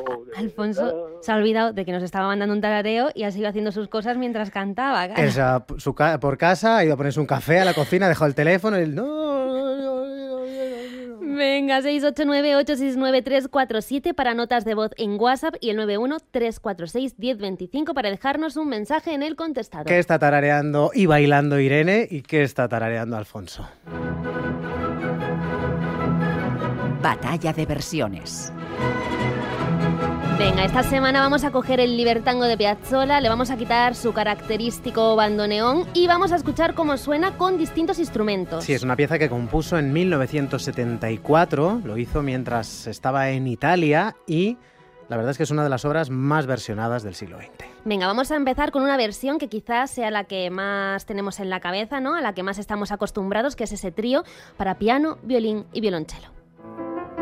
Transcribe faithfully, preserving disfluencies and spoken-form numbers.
Alfonso se ha olvidado de que nos estaba mandando un tarareo y ha seguido haciendo sus cosas mientras cantaba. Claro. Esa, su ca- por casa, ha ido a ponerse un café a la cocina, ha dejado el teléfono y el... Venga, seis ocho nueve, ocho seis nueve, tres cuatro siete para notas de voz en WhatsApp y el nueve uno, tres cuatro seis, uno cero dos cinco para dejarnos un mensaje en el contestador. ¿Qué está tarareando y bailando Irene y qué está tarareando Alfonso? Batalla de versiones. Venga, esta semana vamos a coger el Libertango de Piazzolla, le vamos a quitar su característico bandoneón y vamos a escuchar cómo suena con distintos instrumentos. Sí, es una pieza que compuso en mil novecientos setenta y cuatro, lo hizo mientras estaba en Italia y la verdad es que es una de las obras más versionadas del siglo veinte. Venga, vamos a empezar con una versión que quizás sea la que más tenemos en la cabeza, ¿no? A la que más estamos acostumbrados, que es ese trío para piano, violín y violonchelo.